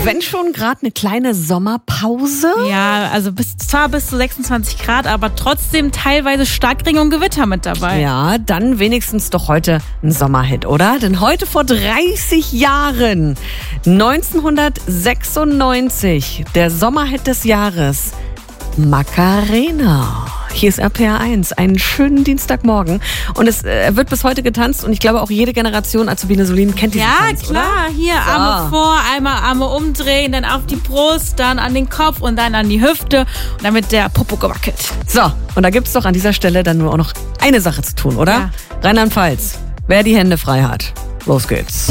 Wenn schon gerade eine kleine Sommerpause. Ja, also zwar bis zu 26 Grad, aber trotzdem teilweise Starkregen und Gewitter mit dabei. Ja, dann wenigstens doch heute ein Sommerhit, oder? Denn heute vor 30 Jahren, 1996, der Sommerhit des Jahres, Macarena. Hier ist RPR 1, einen schönen Dienstagmorgen. Und es wird bis heute getanzt und ich glaube auch jede Generation Azubine Solin kennt diesen Tanz, Ja, klar. oder? Hier So. Arme vor, einmal Arme umdrehen, dann auf die Brust, dann an den Kopf und dann an die Hüfte und dann wird der Popo gewackelt. So, und da gibt's doch an dieser Stelle dann nur auch noch eine Sache zu tun, oder? Ja. Rheinland-Pfalz, wer die Hände frei hat. Los geht's.